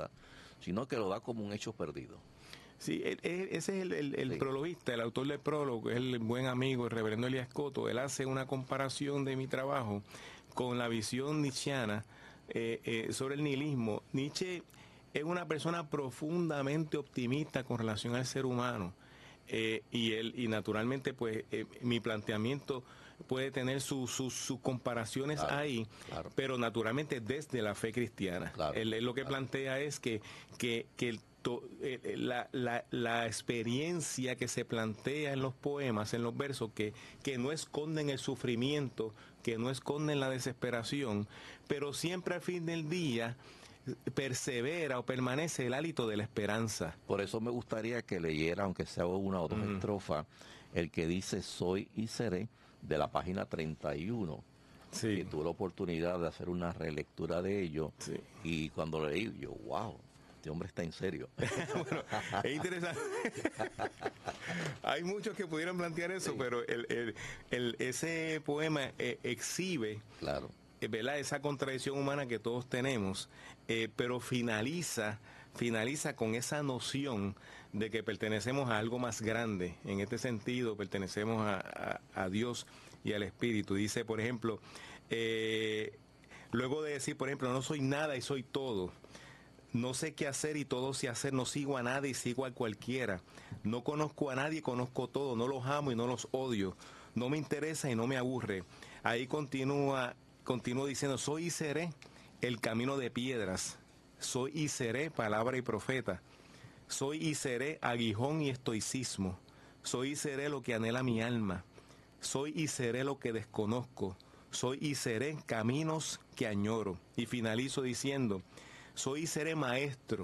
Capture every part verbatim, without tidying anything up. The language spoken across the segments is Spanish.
sociedad, sino que lo da como un hecho perdido. Sí, el, el, ese es el, el, el sí. prologuista, el autor del prólogo, es el buen amigo, el reverendo Elías Coto. Él hace una comparación de mi trabajo con la visión nietzscheana eh, eh, sobre el nihilismo. Nietzsche es una persona profundamente optimista con relación al ser humano. Eh, y él y naturalmente pues eh, mi planteamiento puede tener sus su, su comparaciones claro, ahí, claro. pero naturalmente desde la fe cristiana. Claro, él, él lo que claro. plantea es que, que, que el, to, eh, la, la, la experiencia que se plantea en los poemas, en los versos, que, que no esconden el sufrimiento, que no esconden la desesperación, pero siempre al fin del día persevera o permanece el hálito de la esperanza. Por eso me gustaría que leyera, aunque sea una o dos uh-huh. estrofas, el que dice soy y seré, de la página treinta y uno. Sí. Que tuve la oportunidad de hacer una relectura de ello. Sí. Y cuando lo leí, yo, wow, este hombre está en serio. Bueno, es interesante. Hay muchos que pudieran plantear eso, sí. pero el, el, el, ese poema eh, exhibe... Claro. ¿verdad? Esa contradicción humana que todos tenemos, eh, pero finaliza, finaliza con esa noción de que pertenecemos a algo más grande. En este sentido, pertenecemos a, a, a Dios y al Espíritu. Dice, por ejemplo, eh, luego de decir, por ejemplo, no soy nada y soy todo. No sé qué hacer y todo sé hacer, no sigo a nadie y sigo a cualquiera. No conozco a nadie y conozco todo, no los amo y no los odio. No me interesa y no me aburre. Ahí continúa... Continúo diciendo, soy y seré el camino de piedras, soy y seré palabra y profeta, soy y seré aguijón y estoicismo, soy y seré lo que anhela mi alma, soy y seré lo que desconozco, soy y seré caminos que añoro. Y finalizo diciendo, soy y seré maestro,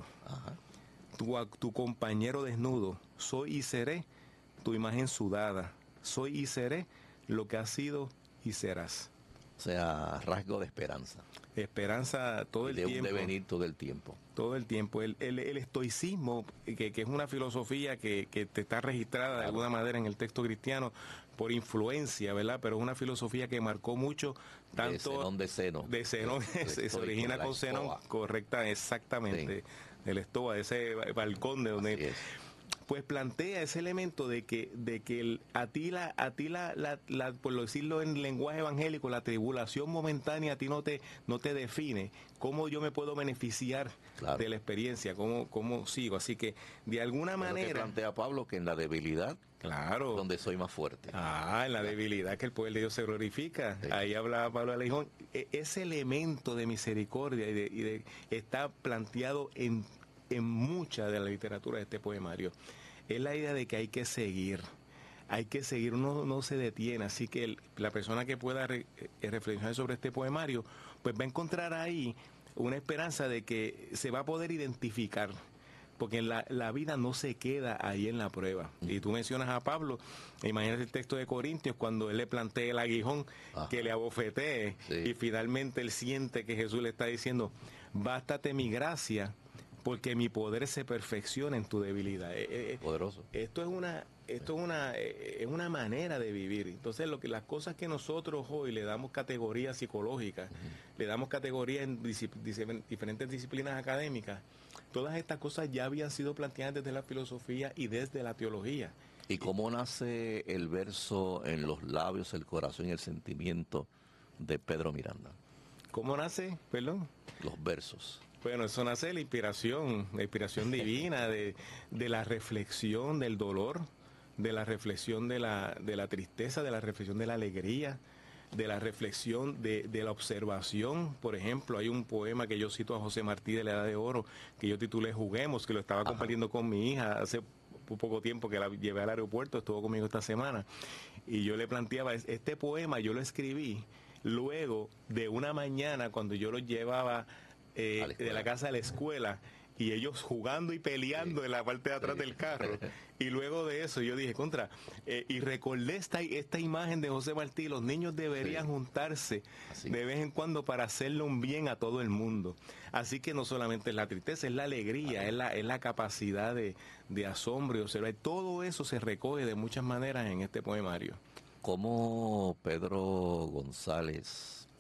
tu, tu compañero desnudo, soy y seré tu imagen sudada, soy y seré lo que has sido y serás. O sea, rasgo de esperanza. Esperanza todo el de tiempo. De un devenir todo el tiempo. Todo el tiempo. El, el, el estoicismo, que, que es una filosofía que, que te está registrada claro. de alguna manera en el texto cristiano por influencia, ¿verdad? Pero es una filosofía que marcó mucho tanto... De Zenón de Seno. De Zenón, de, se, se origina con Zenón, correcta, exactamente. Sí. Del Estoa, de ese balcón de donde... Así es. Pues plantea ese elemento de que de que el, a ti la a ti la, la, la por decirlo en lenguaje evangélico, la tribulación momentánea a ti no te no te define. Cómo yo me puedo beneficiar claro. de la experiencia, cómo cómo sigo. Así que de alguna Pero manera que plantea Pablo que en la debilidad, claro, donde soy más fuerte. Ah, en la claro. debilidad que el poder de Dios se glorifica. Sí. Ahí hablaba Pablo Aleijón. Ese elemento de misericordia y de, y de está planteado en en mucha de la literatura de este poemario. Es la idea de que hay que seguir, hay que seguir, uno no se detiene, así que el, la persona que pueda re, eh, reflexionar sobre este poemario, pues va a encontrar ahí una esperanza de que se va a poder identificar, porque la, la vida no se queda ahí en la prueba. Y tú mencionas a Pablo, imagínate el texto de Corintios, cuando él le plantea el aguijón, ajá, que le abofetee, sí, y finalmente él siente que Jesús le está diciendo, bástate mi gracia, porque mi poder se perfecciona en tu debilidad. Eh, Poderoso. Esto es una, esto es una, eh, es una manera de vivir. Entonces, lo que las cosas que nosotros hoy le damos categoría psicológica, uh-huh, le damos categoría en disip, disip, diferentes disciplinas académicas, todas estas cosas ya habían sido planteadas desde la filosofía y desde la teología. ¿Y cómo nace el verso en los labios, el corazón y el sentimiento de Pedro Miranda? ¿Cómo nace? Perdón. Los versos. Bueno, eso nace de la inspiración, la inspiración divina, de, de la reflexión del dolor, de la reflexión de la, de la tristeza, de la reflexión de la alegría, de la reflexión de, de la observación. Por ejemplo, hay un poema que yo cito a José Martí de la Edad de Oro, que yo titulé Juguemos, que lo estaba Ajá. compartiendo con mi hija hace poco tiempo que la llevé al aeropuerto, estuvo conmigo esta semana, y yo le planteaba, este poema yo lo escribí luego de una mañana cuando yo lo llevaba Eh, de la casa a la escuela y ellos jugando y peleando, sí, en la parte de atrás, sí, del carro, y luego de eso yo dije contra eh, y recordé esta, esta imagen de José Martí, los niños deberían sí. juntarse Así. de vez en cuando para hacerle un bien a todo el mundo. Así que no solamente es la tristeza, es la alegría, es la, es la capacidad de, de asombro y observar. Todo eso se recoge de muchas maneras en este poemario. ¿Cómo Pedro González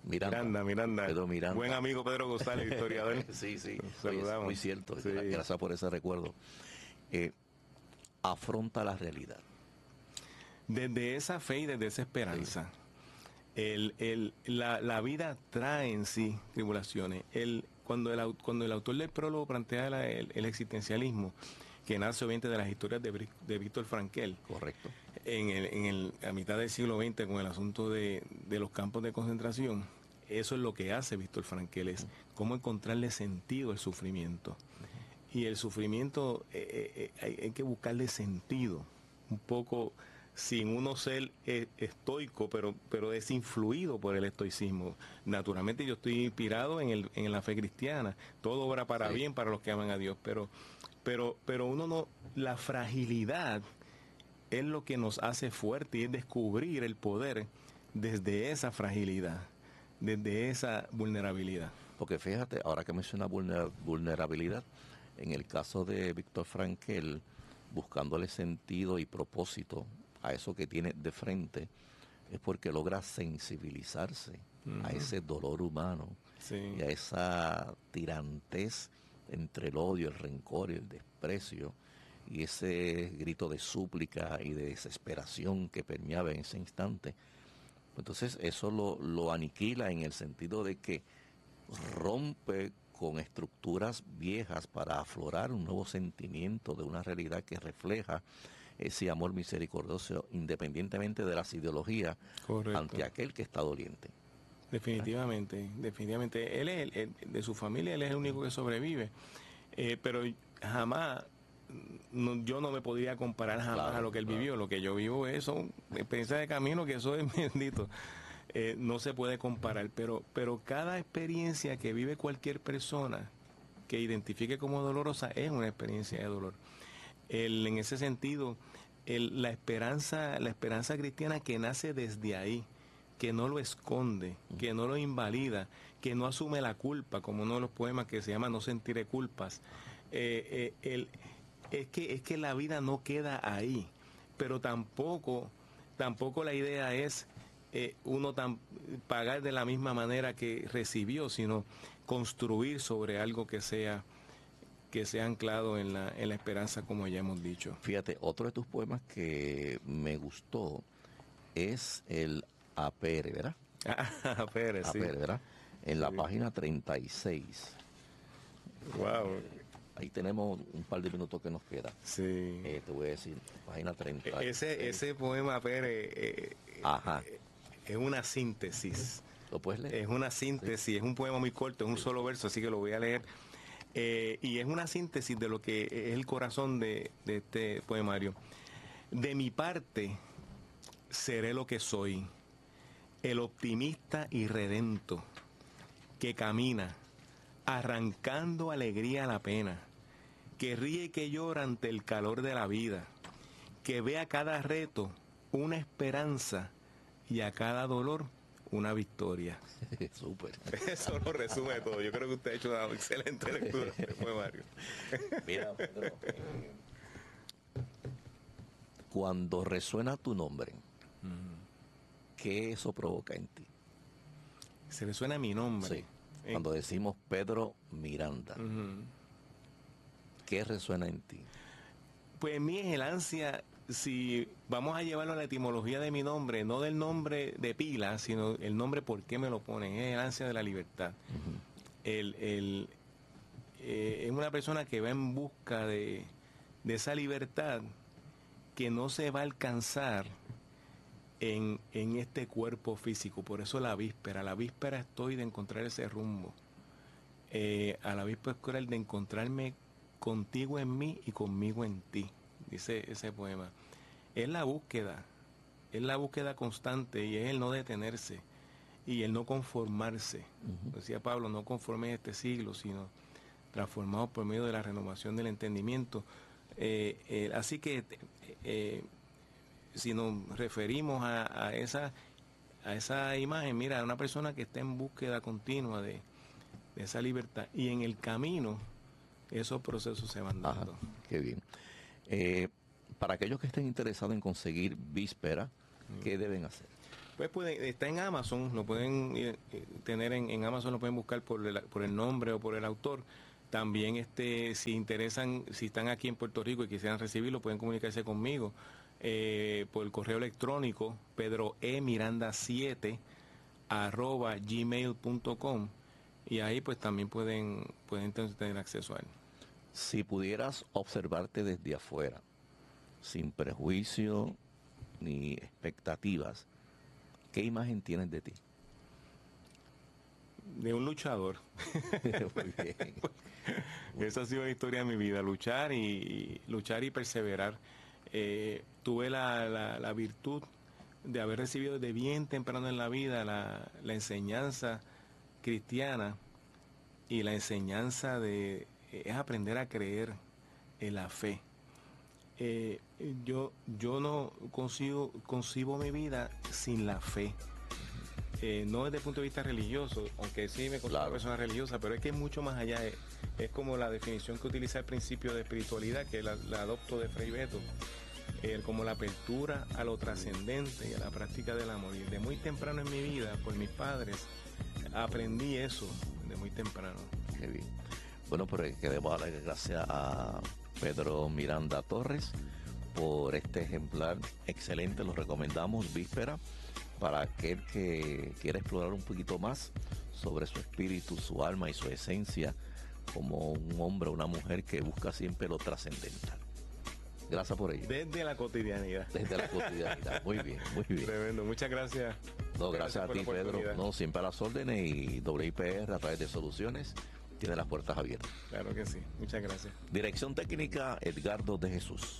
Miranda. Miranda, Miranda. Pedro Miranda. Buen amigo Pedro González, historiador. Sí, sí, saludamos. Muy cierto. Sí. Gracias por ese recuerdo. Eh, afronta la realidad. Desde esa fe y desde esa esperanza. Sí. El, el, la, la vida trae en sí tribulaciones. El, cuando, el, cuando el autor del prólogo plantea la, el, el existencialismo, que nace obviamente de las historias de, de Víctor Frankl. Correcto. En, el, en el, a mitad del siglo veinte, con el asunto de, de los campos de concentración, eso es lo que hace Víctor Frankl, es cómo encontrarle sentido al sufrimiento. Y el sufrimiento eh, eh, hay, hay que buscarle sentido, un poco sin uno ser eh, estoico, pero, pero es influido por el estoicismo. Naturalmente yo estoy inspirado en, el, en la fe cristiana, todo obra para sí. bien para los que aman a Dios, pero, pero, pero uno no, la fragilidad es lo que nos hace fuerte y es descubrir el poder desde esa fragilidad, desde esa vulnerabilidad. Porque fíjate, ahora que menciona vulnerabilidad, en el caso de Víctor Frankl, buscándole sentido y propósito a eso que tiene de frente, es porque logra sensibilizarse uh-huh. a ese dolor humano sí. y a esa tirantez entre el odio, el rencor y el desprecio, y ese grito de súplica y de desesperación que permeaba en ese instante. Entonces eso lo, lo aniquila en el sentido de que rompe con estructuras viejas para aflorar un nuevo sentimiento de una realidad que refleja ese amor misericordioso independientemente de las ideologías. Correcto. Ante aquel que está doliente. Definitivamente, ¿eh? definitivamente. Él es el, el, de su familia, él es el único que sobrevive, eh, pero jamás, no, yo no me podría comparar jamás claro, a lo que él claro. vivió. Lo que yo vivo es son experiencias de camino, que eso es bendito. Eh, no se puede comparar, pero, pero cada experiencia que vive cualquier persona que identifique como dolorosa es una experiencia de dolor. El, en ese sentido, el, la esperanza, la esperanza cristiana que nace desde ahí, que no lo esconde, que no lo invalida, que no asume la culpa, como uno de los poemas que se llama No sentiré culpas. Eh, eh, el, es que es que la vida no queda ahí, pero tampoco, tampoco la idea es Eh, uno tan, pagar de la misma manera que recibió, sino construir sobre algo que sea que sea anclado en la, en la esperanza, como ya hemos dicho. Fíjate, otro de tus poemas que me gustó es el Apere, ¿verdad? Apere, sí. Apere, ¿verdad? En la sí. página treinta y seis. Wow. Eh, ahí tenemos un par de minutos que nos queda. Sí. Eh, te voy a decir, página treinta y seis. Ese, ese poema, Apere, eh, Ajá. Eh, es una síntesis. ¿Lo puedes leer? Es una síntesis, sí. Es un poema muy corto, es un sí. solo verso, así que lo voy a leer. Eh, y es una síntesis de lo que es el corazón de, de este poemario. De mi parte, seré lo que soy, el optimista y redento, que camina, arrancando alegría a la pena, que ríe y que llora ante el calor de la vida, que ve a cada reto una esperanza, y a cada dolor una victoria. Súper. Eso lo resume todo. Yo creo que usted ha hecho una excelente lectura de poemario. Mira, Pedro, cuando resuena tu nombre, uh-huh. ¿qué eso provoca en ti? Se resuena mi nombre. Sí. En... Cuando decimos Pedro Miranda, uh-huh. ¿qué resuena en ti? Pues en mí es el ansia. Si vamos a llevarlo a la etimología de mi nombre, no del nombre de pila, sino el nombre por qué me lo ponen, es el ansia de la libertad. Uh-huh. el, el, eh, es una persona que va en busca de, de esa libertad que no se va a alcanzar en, en este cuerpo físico. Por eso la víspera, la víspera estoy de encontrar ese rumbo. Eh, a la víspera de encontrarme contigo en mí y conmigo en ti. Dice ese poema. Es la búsqueda, es la búsqueda constante y es el no detenerse y el no conformarse. Uh-huh. Decía Pablo, no conforme a este siglo, sino transformados por medio de la renovación del entendimiento. Eh, eh, así que eh, si nos referimos a, a, esa, a esa imagen, mira, una persona que está en búsqueda continua de, de esa libertad y en el camino esos procesos se van dando. Ajá, qué bien. Eh, para aquellos que estén interesados en conseguir Víspera, ¿qué deben hacer? Pues puede, está en Amazon, lo pueden eh, tener en, en Amazon, lo pueden buscar por el, por el nombre o por el autor. También este, si interesan, si están aquí en Puerto Rico y quisieran recibirlo, pueden comunicarse conmigo eh, por el correo electrónico pedro e miranda siete arroba gmail punto com, y ahí pues también pueden, pueden tener acceso a él. Si pudieras observarte desde afuera, sin prejuicio ni expectativas, ¿qué imagen tienes de ti? De un luchador. Muy bien. Esa ha sido la historia de mi vida, luchar y luchar y perseverar. Eh, tuve la, la, la virtud de haber recibido desde bien temprano en la vida la, la enseñanza cristiana, y la enseñanza de es aprender a creer en la fe. Eh, yo, yo no consigo, concibo mi vida sin la fe. Eh, no desde el punto de vista religioso, aunque sí me considero claro. una persona religiosa, pero es que es mucho más allá. Es, es como la definición que utiliza el principio de espiritualidad, que la, la adopto de Fray Beto, eh, como la apertura a lo trascendente y a la práctica del amor. Y de muy temprano en mi vida, por mis padres, aprendí eso de muy temprano. Qué bien. Bueno, pues queremos darle gracias a Pedro Miranda Torres por este ejemplar excelente, lo recomendamos, Víspera, para aquel que quiera explorar un poquito más sobre su espíritu, su alma y su esencia como un hombre o una mujer que busca siempre lo trascendental. Gracias por ello. Desde la cotidianidad. Desde la cotidianidad. Muy bien, muy bien. Tremendo. Muchas gracias. No, gracias, gracias a ti, Pedro. No, siempre a las órdenes, y W I P R a través de Soluciones tiene las puertas abiertas. Claro que sí. Muchas gracias. Dirección técnica, Edgardo de Jesús.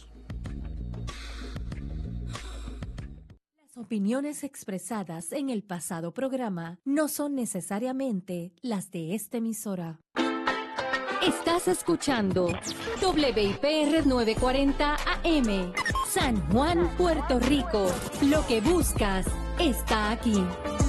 Las opiniones expresadas en el pasado programa no son necesariamente las de esta emisora. Estás escuchando W I P R novecientos cuarenta A M, San Juan, Puerto Rico. Lo que buscas está aquí.